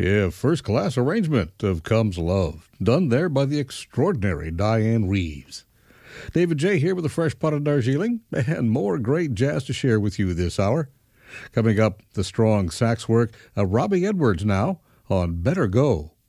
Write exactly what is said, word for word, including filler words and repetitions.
Yeah, first-class arrangement of Comes Love, done there by the extraordinary Diane Reeves. David J. here with a fresh pot of Darjeeling and more great jazz to share with you this hour. Coming up, the strong sax work of Robbie Edwards now on Better Go.